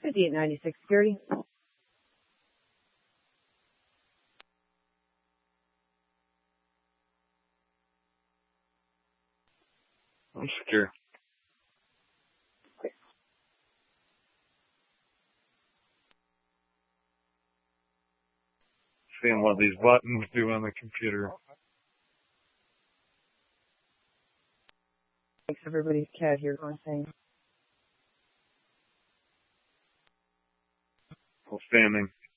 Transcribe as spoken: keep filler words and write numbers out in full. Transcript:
fifty-eight ninety-six security. I'm secure. Seeing what these buttons do on the computer. Thanks, everybody's cat here going saying. Full standing.